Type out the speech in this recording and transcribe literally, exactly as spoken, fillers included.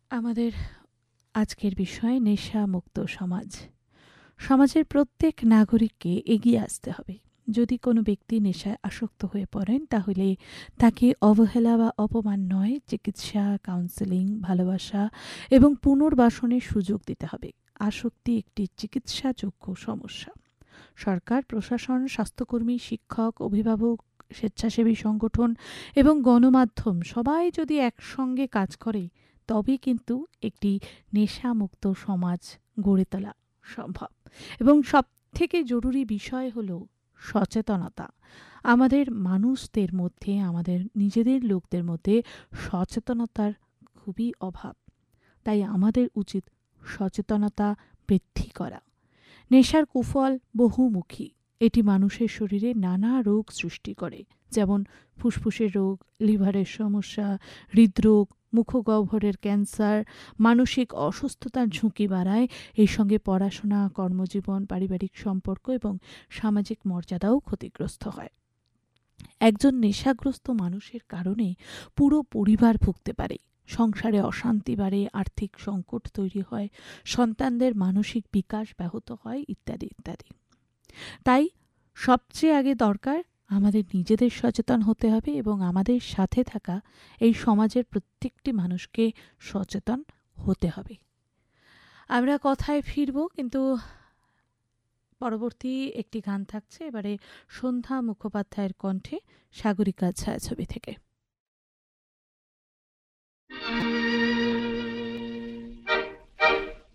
আমাদের আজকের বিষয় নেশামুক্ত সমাজ। সমাজের প্রত্যেক নাগরিককে এগিয়ে আসতে হবে। যদি কোনো ব্যক্তি নেশায় আসক্ত হয়ে পড়েন, তাহলে তাকে অবহেলা বা অপমান নয়, চিকিৎসা, কাউন্সেলিং, ভালোবাসা এবং পুনর্বাসনের সুযোগ দিতে হবে। আসক্তি একটি চিকিৎসাযোগ্য সমস্যা। সরকার, প্রশাসন, স্বাস্থ্যকর্মী, শিক্ষক, অভিভাবক, স্বেচ্ছাসেবী সংগঠন এবং গণমাধ্যম সবাই যদি একসঙ্গে কাজ করে, তবে কিন্তু একটি নেশামুক্ত সমাজ গড়ে তোলা সম্ভব। এবং সবথেকে জরুরি বিষয় হলো সচেতনতা। আমাদের মানুষদের মধ্যে, আমাদের নিজেদের লোকদের মধ্যে সচেতনতার খুবই অভাব। তাই আমাদের উচিত সচেতনতা বৃদ্ধি করা। নেশার কুফল বহুমুখী। এটি মানুষের শরীরে নানা রোগ সৃষ্টি করে, যেমন ফুসফুসের রোগ, লিভারের সমস্যা, হৃদরোগ, মুখগহ্বরের ক্যান্সার, মানসিক অসুস্থতার ঝুঁকি বাড়ায়। এর সঙ্গে পড়াশোনা, কর্মজীবন, পারিবারিক সম্পর্ক এবং সামাজিক মর্যাদাও ক্ষতিগ্রস্ত হয়। একজন নেশাগ্রস্ত মানুষের কারণে পুরো পরিবার ভুগতে পারে। সংসারে অশান্তি বাড়ে, আর্থিক সংকট তৈরি হয়, সন্তানদের মানসিক বিকাশ ব্যাহত হয়, ইত্যাদি ইত্যাদি। তাই সবচেয়ে আগে দরকার আমাদের নিজেদের সচেতন হতে হবে এবং আমাদের সাথে থাকা এই সমাজের প্রত্যেকটি মানুষকে সচেতন হতে হবে। আমরা কথায় ফিরব, কিন্তু পরবর্তী একটি গান থাকছে এবারে সন্ধ্যা মুখোপাধ্যায়ের কণ্ঠে, সাগরিকা ছায়াছবি থেকে।